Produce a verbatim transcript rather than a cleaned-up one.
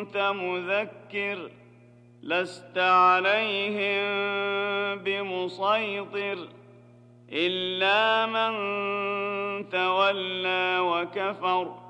كنت مذكر لست عليهم بمسيطر إلا من تولى وكفر